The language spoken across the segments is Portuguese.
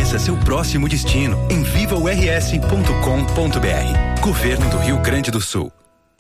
Conheça seu próximo destino em vivaors.com.br. Governo do Rio Grande do Sul.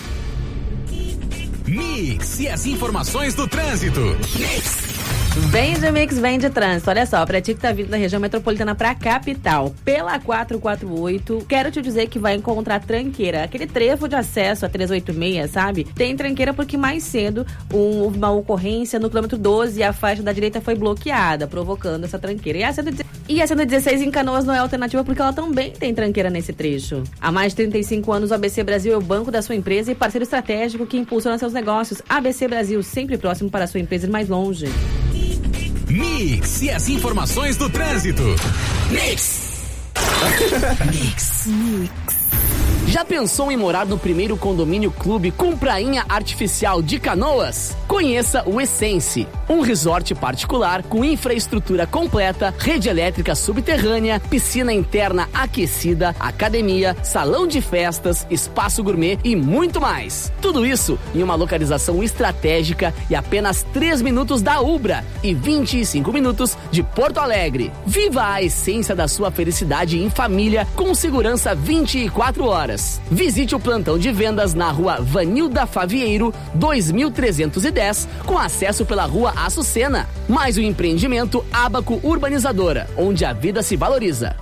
Mix e as informações do trânsito. Vem de Mix, vem de trânsito. Olha só, pra ti que tá vindo da região metropolitana pra capital, pela 448, quero te dizer que vai encontrar tranqueira. Aquele trevo de acesso a 386, sabe? Tem tranqueira porque mais cedo houve uma ocorrência no quilômetro 12 e a faixa da direita foi bloqueada, provocando essa tranqueira. E a 116 em Canoas não é alternativa porque ela também tem tranqueira nesse trecho. Há mais de 35 anos, o ABC Brasil é o banco da sua empresa e parceiro estratégico que impulsiona seus negócios. ABC Brasil, sempre próximo para a sua empresa ir mais longe. Mix e as informações do trânsito. Mix. Mix. Já pensou em morar no primeiro condomínio clube com prainha artificial de Canoas? Conheça o Essence, um resort particular com infraestrutura completa, rede elétrica subterrânea, piscina interna aquecida, academia, salão de festas, espaço gourmet e muito mais. Tudo isso em uma localização estratégica e apenas 3 minutos da Ubra e 25 minutos de Porto Alegre. Viva a essência da sua felicidade em família com segurança 24 horas. Visite o plantão de vendas na rua Vanilda Favieiro, 2310, com acesso pela rua Açucena. Mais um empreendimento Abaco Urbanizadora, onde a vida se valoriza.